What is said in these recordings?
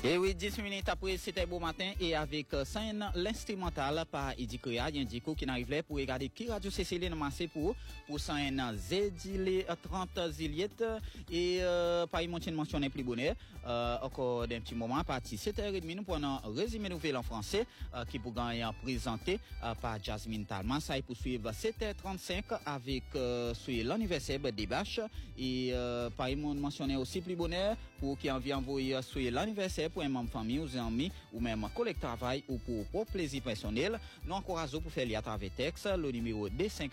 Et oui, 10 minutes après, c'était beau matin et avec scène l'instrumental par Eddie Créa, Yandiko qui n'arrivait pour regarder qui Radio CCL n'a massé pour scène Zedile 30 Ziliette et par y mentionné plus bonheur encore d'un petit moment à partir 7h30 nous prenons un résumé nouvelle en français qui pour gagner présenté par Jasmine Talman. Ça pour suivre 7h35 avec sur l'anniversaire des Bâches et par y mentionné aussi plus bonheur pour qui envie envoyer sur l'anniversaire pour un membre famille ou amis ou même collègue travail ou pour plaisir personnel, nous encourageons pour faire à travers texte le numéro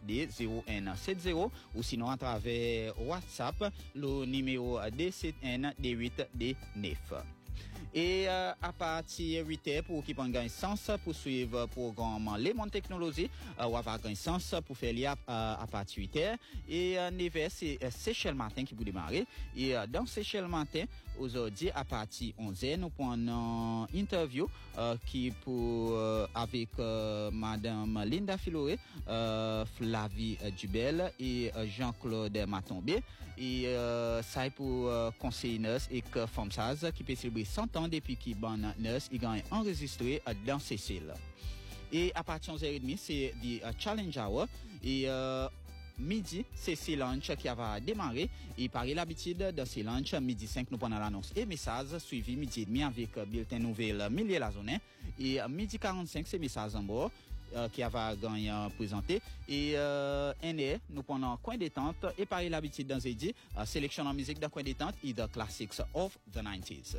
D5D0170 ou sinon à travers WhatsApp le numéro D7N D8D9. Et à partir de 8h pour qui prend gain sens pour suivre le programme Les Mondes Technologies ou avoir gain sens pour faire lien à partir de 8h et 9h c'est Seychelles Matin qui pour démarrer et dans Seychelles Matin aujourd'hui à partir de 11h nous prenons une interview qui pour avec madame Linda Filoré, Flavie Dubel et Jean-Claude Matombe et ça est pour conseiller nurse et que FOMSAZ qui peut célébrer 100 ans depuis qu'il ban nurse il gagne enregistré dans Cécile. Et à partir de 11h30 c'est the challenge hour et midi c'est lunch qui va démarrer et par l'habitude dans ces lunch midi 5 nous prenons l'annonce et message suivi midi et demi avec bulletin nouvelle milieu la zone et midi 45 c'est message en bord qui va gagner présenté et nous prenons coin détente et par l'habitude dans Zedi sélection en musique dans coin détente et the classics of the 90s.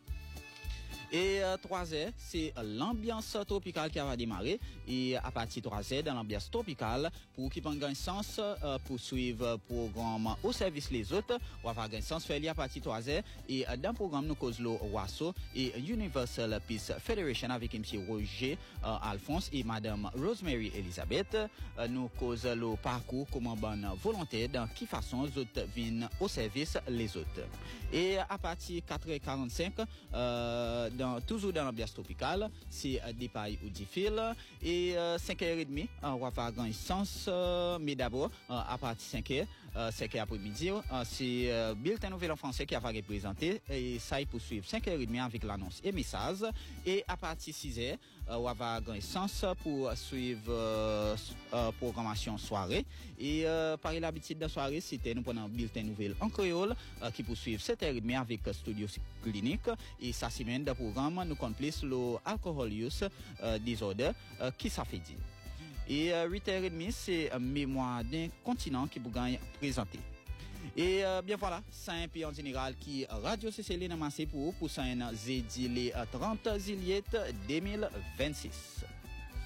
Et 3h, c'est l'ambiance tropicale qui va démarrer. Et à partir de 3h, dans l'ambiance tropicale, pour qui prend gain sens, pour suivre le programme au service les autres, on va gain sens faire à partir de 3h. Et dans le programme, nous cause le WASO et Universal Peace Federation avec M. Roger Alphonse et Madame Rosemary Elizabeth. Nous cause le parcours comment bonne volonté dans qui façon les autres viennent au service les autres. Et à partir de 4h45, toujours dans l'ambiance tropicale, c'est des pailles ou des fils. Et 5h30, on va faire un sens, mais d'abord, à partir de 5h, 5h après-midi, c'est bulletin nouvelle en français qui va représenté. Et ça, il poursuit 5h30 avec l'annonce et message. Et à partir de 6h, on va faire un sens pour suivre programmation soirée. Et par l'habitude de soirée, c'était nous prenons un bulletin nouvelle en créole qui poursuit 7h30 avec studio clinique. Et ça, c'est même de programme, nous complice le alcohol use disorder qui ça fait dire. Et 8h30 c'est mémoire d'un continent qui vous gagne présenté. Et bien voilà, c'est un pays en général qui Radio CCL n'a massé pour ça un Zedile 30 Ziliette 2026.